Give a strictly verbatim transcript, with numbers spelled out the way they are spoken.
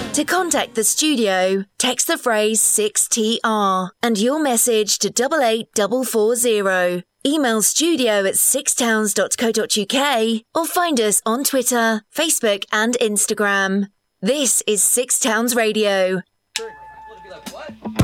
To contact the studio, text the phrase six T R and your message to double eight four four zero. Email studio at sixtowns dot co dot uk or find us on Twitter, Facebook and Instagram. This is Six Towns Radio.